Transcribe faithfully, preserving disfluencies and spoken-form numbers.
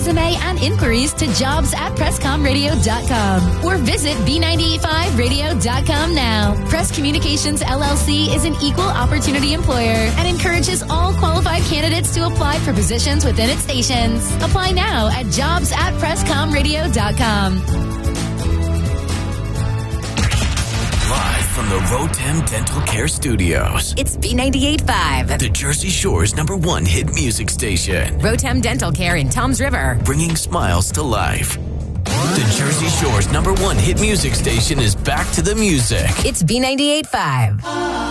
resume and inquiries to jobs at presscom radio dot com or visit b nine eight five radio dot com now. Press Communications L L C is an equal opportunity employer and encourages all qualified candidates to apply for positions within its stations. Apply now at jobs at presscom radio dot com. Live from the Rotem Dental Care Studios, it's B ninety-eight point five, the Jersey Shore's number one hit music station. Rotem Dental Care in Toms River, bringing smiles to life. The Jersey Shore's number one hit music station is back to the music. It's B ninety-eight point five.